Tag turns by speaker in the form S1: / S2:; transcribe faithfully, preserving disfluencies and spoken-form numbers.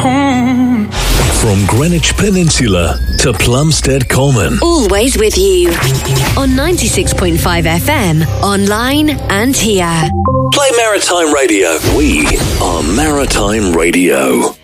S1: home.
S2: From Greenwich Peninsula to Plumstead Common.
S3: Always with you. On ninety-six point five F M, online and here.
S2: Play Maritime Radio. We are Maritime Radio.